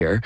here.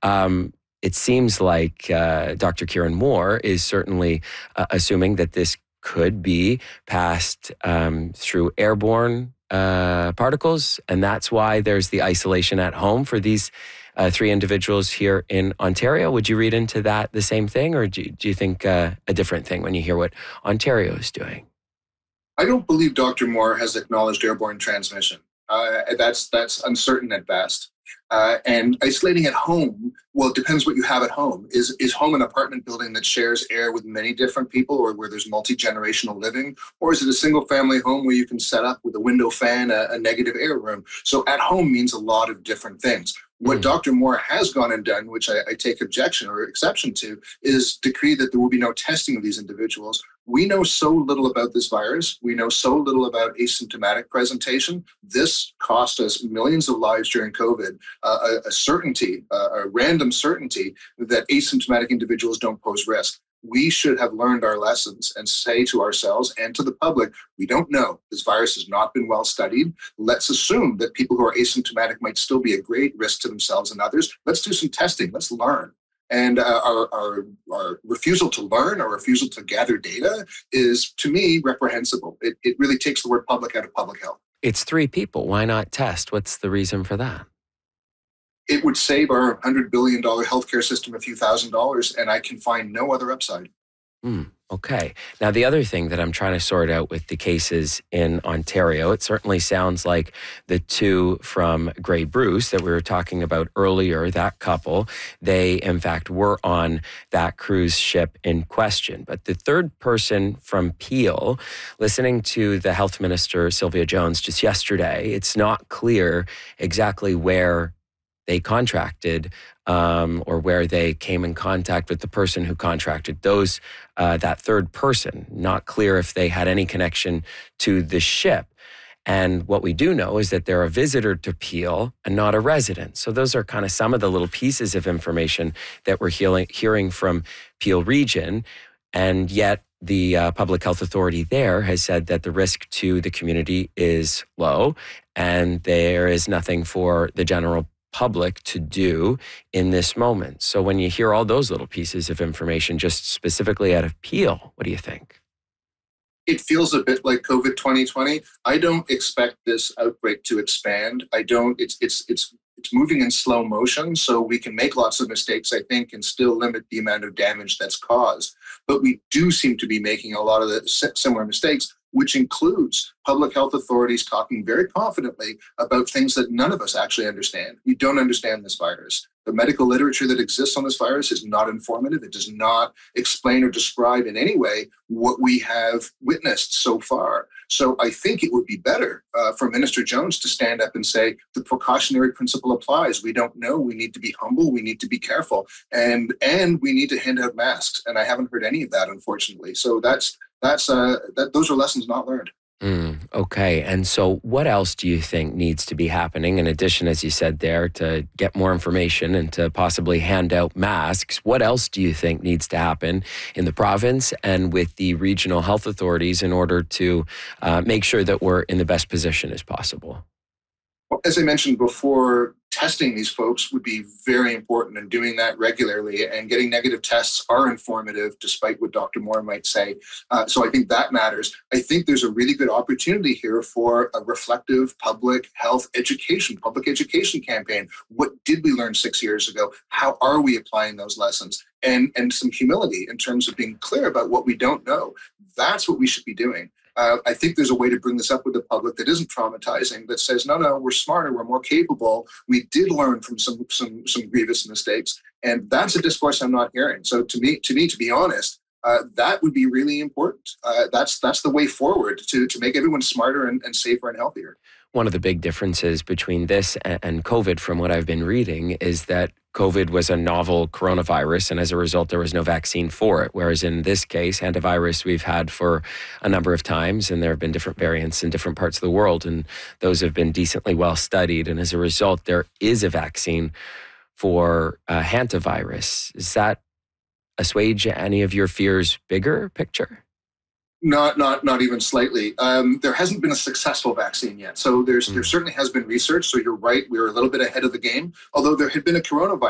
It seems like Dr. Kieran Moore is certainly assuming that this could be passed through airborne particles, and that's why there's the isolation at home for these three individuals here in Ontario. Would you read into that the same thing, or do you think a different thing when you hear what Ontario is doing? I don't believe Dr. Moore has acknowledged airborne transmission. That's uncertain at best. And isolating at home, well, it depends what you have at home. Is home an apartment building that shares air with many different people, or where there's multi-generational living? Or is it a single family home where you can set up with a window fan, a negative air room? So at home means a lot of different things. What Dr. Moore has gone and done, which I take objection or exception to, is decree that there will be no testing of these individuals. We know so little about this virus. We know so little about asymptomatic presentation. This cost us millions of lives during COVID. A certainty, a random certainty that asymptomatic individuals don't pose risk. We should have learned our lessons and say to ourselves and to the public, we don't know. This virus has not been well studied. Let's assume that people who are asymptomatic might still be a great risk to themselves and others. Let's do some testing. Let's learn. And our refusal to learn, our refusal to gather data is, to me, reprehensible. It really takes the word public out of public health. It's three people. Why not test? What's the reason for that? It would save our $100 billion healthcare system a few $1,000s, and I can find no other upside. Okay. Now, the other thing that I'm trying to sort out with the cases in Ontario, it certainly sounds like the two from Grey Bruce that we were talking about earlier, that couple, they in fact were on that cruise ship in question. But the third person from Peel, listening to the health minister, Sylvia Jones, just yesterday, it's not clear exactly where they contracted or where they came in contact with the person who contracted those, that third person. Not clear if they had any connection to the ship. And what we do know is that they're a visitor to Peel and not a resident. So those are kind of some of the little pieces of information that we're hearing from Peel Region. And yet the public health authority there has said that the risk to the community is low and there is nothing for the general public to do in this moment. So when you hear all those little pieces of information, just specifically out of Peel, what do you think? It feels a bit like COVID 2020. I don't expect this outbreak to expand. It's moving in slow motion, so we can make lots of mistakes, I think, and still limit the amount of damage that's caused. But we do seem to be making a lot of the similar mistakes, which includes public health authorities talking very confidently about things that none of us actually understand. We don't understand this virus. The medical literature that exists on this virus is not informative. It does not explain or describe in any way what we have witnessed so far. So I think it would be better for Minister Jones to stand up and say, the precautionary principle applies. We don't know. We need to be humble. We need to be careful. And we need to hand out masks. And I haven't heard any of that, unfortunately. So those are lessons not learned. Okay. And so what else do you think needs to be happening in addition, as you said there, to get more information and to possibly hand out masks? What else do you think needs to happen in the province and with the regional health authorities in order to make sure that we're in the best position as possible? Well, as I mentioned before, testing these folks would be very important, and doing that regularly and getting negative tests are informative, despite what Dr. Moore might say. So I think that matters. I think there's a really good opportunity here for a reflective public education campaign. What did we learn 6 years ago? How are we applying those lessons? And some humility in terms of being clear about what we don't know. That's what we should be doing. I think there's a way to bring this up with the public that isn't traumatizing, that says, no, we're smarter, we're more capable. We did learn from some grievous mistakes. And that's a discourse I'm not hearing. So to me, to be honest, that would be really important. That's the way forward to make everyone smarter and safer and healthier. One of the big differences between this and COVID, from what I've been reading, is that COVID was a novel coronavirus, and as a result, there was no vaccine for it. Whereas in this case, hantavirus we've had for a number of times, and there have been different variants in different parts of the world, and those have been decently well studied. And as a result, there is a vaccine for hantavirus. Does that assuage any of your fears bigger picture? Not even slightly. There hasn't been a successful vaccine yet. So there certainly has been research. So you're right. We were a little bit ahead of the game, although there had been a coronavirus